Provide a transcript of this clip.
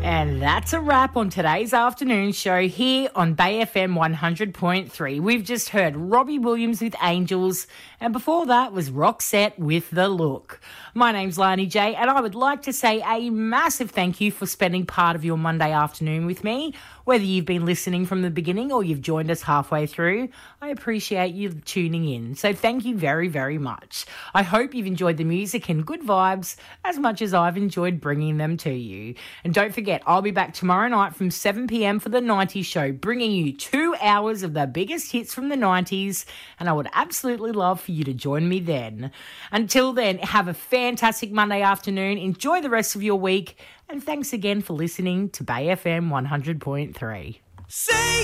And that's a wrap on today's afternoon show here on Bay FM 100.3. We've just heard Robbie Williams with Angels, and before that was Roxette with The Look. My name's Lani J, and I would like to say a massive thank you for spending part of your Monday afternoon with me. Whether you've been listening from the beginning or you've joined us halfway through, I appreciate you tuning in. So thank you very, very much. I hope you've enjoyed the music and good vibes as much as I've enjoyed bringing them to you. And don't forget, I'll be back tomorrow night from 7 p.m. for the 90s show, bringing you 2 hours of the biggest hits from the 90s, and I would absolutely love for you to join me then. Until then, have a fantastic Monday afternoon, enjoy the rest of your week, and thanks again for listening to Bay FM 100.3. Say